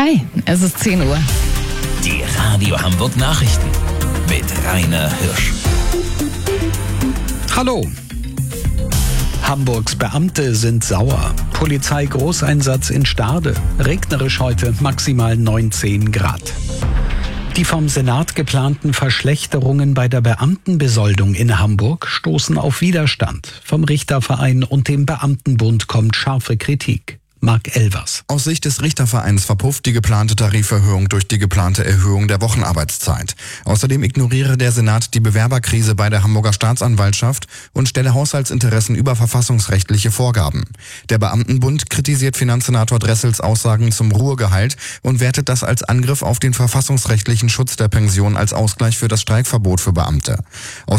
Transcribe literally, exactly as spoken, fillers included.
Hi, es ist zehn Uhr. Die Radio Hamburg Nachrichten mit Rainer Hirsch. Hallo. Hamburgs Beamte sind sauer. Polizei-Großeinsatz in Stade. Regnerisch heute, maximal neunzehn Grad. Die vom Senat geplanten Verschlechterungen bei der Beamtenbesoldung in Hamburg stoßen auf Widerstand. Vom Richterverein und dem Beamtenbund kommt scharfe Kritik. Marc Elvers. Aus Sicht des Richtervereins verpufft die geplante Tariferhöhung durch die geplante Erhöhung der Wochenarbeitszeit. Außerdem ignoriere der Senat die Bewerberkrise bei der Hamburger Staatsanwaltschaft und stelle Haushaltsinteressen über verfassungsrechtliche Vorgaben. Der Beamtenbund kritisiert Finanzsenator Dressels Aussagen zum Ruhegehalt und wertet das als Angriff auf den verfassungsrechtlichen Schutz der Pension als Ausgleich für das Streikverbot für Beamte. Aus